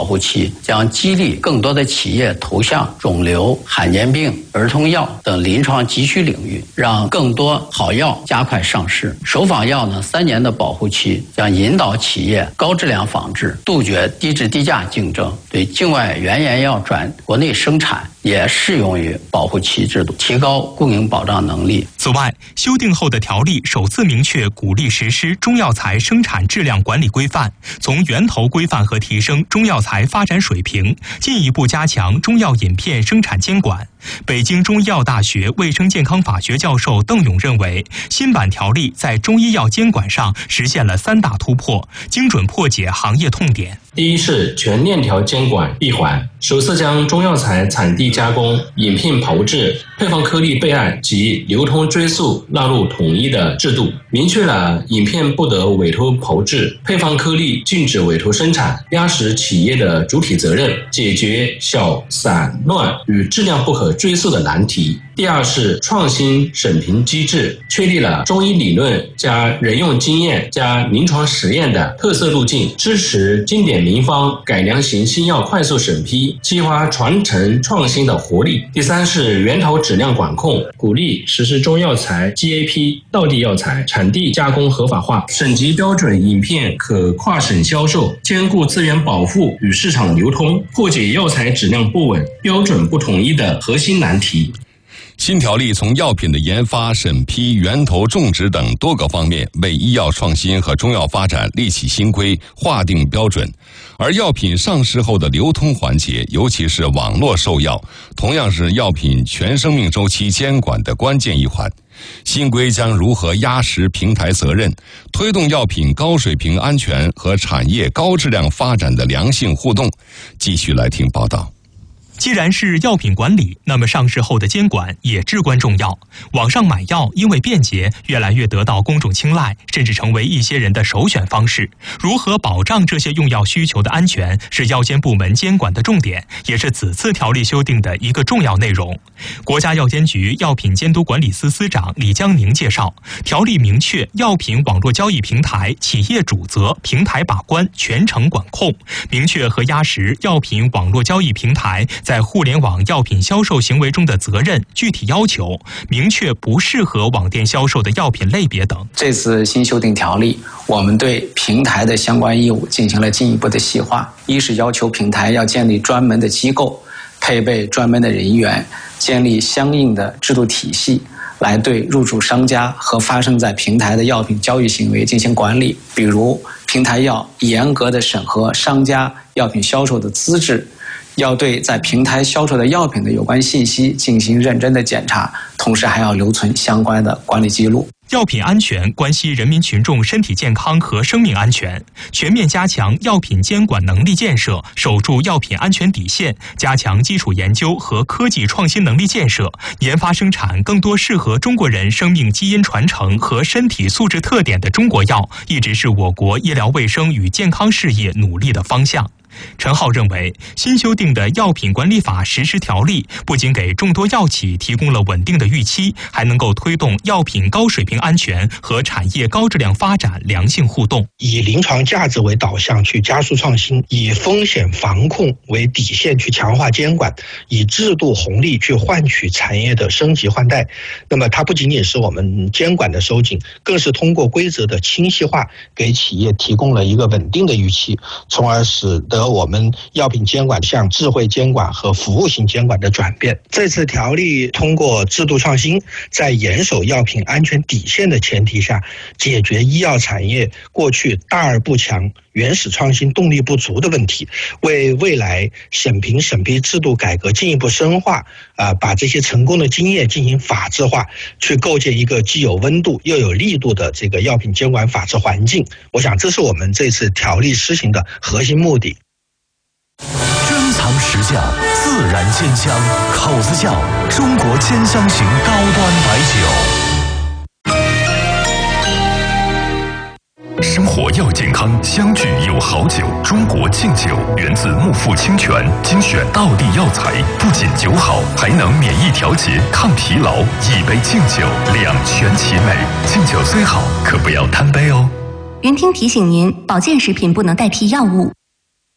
护期将激励更多的企业投向肿瘤、罕见病、儿童药等临床急需领域，让更多好药加快上市。首仿药呢，3年的保护期将引导企业高质量仿制，杜绝低质低价竞争，对境外原研药转国内生产也适用于保护期制度，提高供应保障能力。 此外，修订后的条例首次明确鼓励实施中药材生产质量管理规范，从源头规范和提升中药材发展水平，进一步加强中药饮片生产监管。北京中医药大学卫生健康法学教授邓勇认为，新版条例在中医药监管上实现了3大突破，精准破解行业痛点。 第一是全链条监管闭环，首次将中药材产地加工、饮片炮制、配方颗粒备案及流通追溯纳入统一的制度，明确了饮片不得委托炮制，配方颗粒禁止委托生产，压实企业的主体责任，解决小散乱与质量不可追溯的难题。第二是创新审评机制，确立了中医理论加人用经验加临床实验的特色路径，支持经典名方改良型新药快速审批，激发传承创新的活力。第三是源头质量管控，鼓励实施中药材 GAP 道地药材产地加工合法化，省级标准饮片可跨省销售，兼顾资源保护与市场流通，破解药材质量不稳、标准不统一的核心难题。 新条例从药品的研发、审批、源头种植等多个方面为医药创新和中药发展立起新规，划定标准。而药品上市后的流通环节，尤其是网络售药，同样是药品全生命周期监管的关键一环。新规将如何压实平台责任，推动药品高水平安全和产业高质量发展的良性互动？继续来听报道。 既然是药品管理，那么上市后的监管也至关重要。网上买药因为便捷，越来越得到公众青睐，甚至成为一些人的首选方式。如何保障这些用药需求的安全，是药监部门监管的重点，也是此次条例修订的一个重要内容。国家药监局药品监督管理司司长李江宁介绍，条例明确药品网络交易平台企业主责，平台把关，全程管控，明确和压实药品网络交易平台在互联网药品销售行为中的责任、具体要求，明确不适合网店销售的药品类别等。 这次新修订条例，我们对平台的相关义务进行了进一步的细化。一是要求平台要建立专门的机构，配备专门的人员，建立相应的制度体系，来对入驻商家和发生在平台的药品交易行为进行管理。比如，平台要严格的审核商家药品销售的资质，要对在平台销售的药品的有关信息进行认真的检查，同时还要留存相关的管理记录。 药品安全关系人民群众身体健康和生命安全，全面加强药品监管能力建设，守住药品安全底线，加强基础研究和科技创新能力建设，研发生产更多适合中国人生命基因传承和身体素质特点的中国药，一直是我国医疗卫生与健康事业努力的方向。陈浩认为，新修订的药品管理法实施条例不仅给众多药企提供了稳定的预期，还能够推动药品高水平安全和产业高质量发展良性互动。 以临床价值为导向去加速创新，以风险防控为底线去强化监管，以制度红利去换取产业的升级换代。那么它不仅仅是我们监管的收紧，更是通过规则的清晰化，给企业提供了一个稳定的预期，从而使得我们药品监管向智慧监管和服务型监管的转变。这次条例通过制度创新，在严守药品安全底线的前提下，解决医药产业过去大而不强、原始创新动力不足的问题，为未来审批制度改革进一步深化，把这些成功的经验进行法治化，去构建一个既有温度又有力度的这个药品监管法治环境。我想这是我们这次条例施行的核心目的。 珍藏实窖，自然鲜香，口子窖，中国兼香型高端白酒。生活要健康，相聚有好酒。中国劲酒源自木富清泉，精选道地药材，不仅酒好，还能免疫调节、抗疲劳。一杯劲酒，两全其美。劲酒虽好，可不要贪杯哦。 云听提醒您，保健食品不能代替药物。